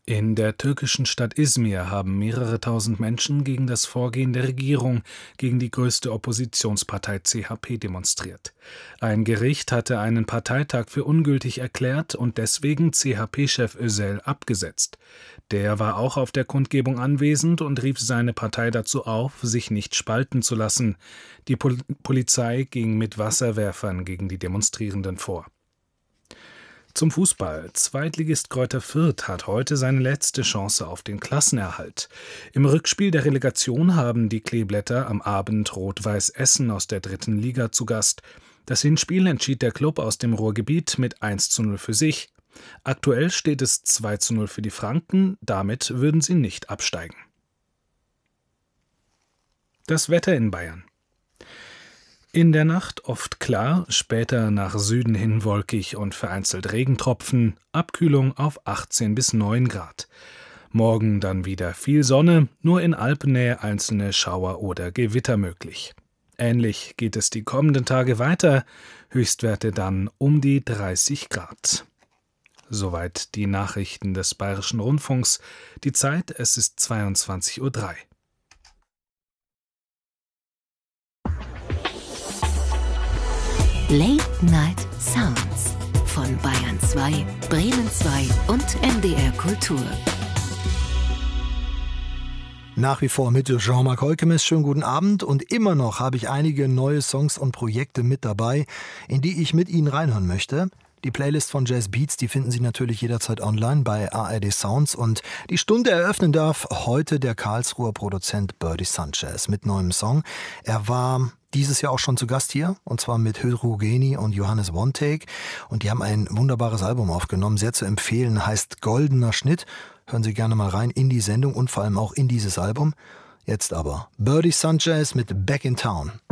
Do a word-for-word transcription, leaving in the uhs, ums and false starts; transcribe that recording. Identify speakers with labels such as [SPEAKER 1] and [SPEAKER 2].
[SPEAKER 1] In der türkischen Stadt Izmir haben mehrere tausend Menschen gegen das Vorgehen der Regierung gegen die größte Oppositionspartei C H P demonstriert. Ein Gericht hatte einen Parteitag für ungültig erklärt und deswegen C H P-Chef Özel abgesetzt. Der war auch auf der Kundgebung anwesend und rief seine Partei dazu auf, sich nicht spalten zu lassen. Die Pol- Polizei ging mit Wasserwerfern gegen die Demonstrierenden vor. Zum Fußball. Zweitligist Greuther Fürth hat heute seine letzte Chance auf den Klassenerhalt. Im Rückspiel der Relegation haben die Kleeblätter am Abend Rot-Weiß Essen aus der dritten Liga zu Gast. Das Hinspiel entschied der Klub aus dem Ruhrgebiet mit eins zu null für sich. Aktuell steht es zwei zu null für die Franken, damit würden sie nicht absteigen. Das Wetter in Bayern. In der Nacht oft klar, später nach Süden hin wolkig und vereinzelt Regentropfen, Abkühlung auf achtzehn bis neun Grad. Morgen dann wieder viel Sonne, nur in Alpennähe einzelne Schauer oder Gewitter möglich. Ähnlich geht es die kommenden Tage weiter, Höchstwerte dann um die dreißig Grad. Soweit die Nachrichten des Bayerischen Rundfunks. Die Zeit, es ist zweiundzwanzig Uhr drei.
[SPEAKER 2] Late Night Sounds von Bayern zwei, Bremen zwei und M D R Kultur.
[SPEAKER 3] Nach wie vor mit Jean-Marc Heukemes. Schönen guten Abend. Und immer noch habe ich einige neue Songs und Projekte mit dabei, in die ich mit Ihnen reinhören möchte. Die Playlist von Jazz Beats, die finden Sie natürlich jederzeit online bei A R D Sounds. Und die Stunde eröffnen darf heute der Karlsruher Produzent Birdie Sanchez mit neuem Song. Er war dieses Jahr auch schon zu Gast hier, und zwar mit Hydrogeni und Johannes One-Take. Und die haben ein wunderbares Album aufgenommen, sehr zu empfehlen, heißt Goldener Schnitt. Hören Sie gerne mal rein in die Sendung und vor allem auch in dieses Album. Jetzt aber Birdie Sanchez mit Back in Town.